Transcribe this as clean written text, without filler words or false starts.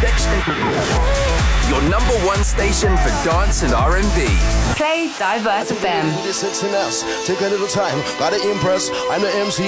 selection. Your number one station for dance and R&B. Play Diverse FM. This 16 else. Take a little time, gotta impress. I'm the MC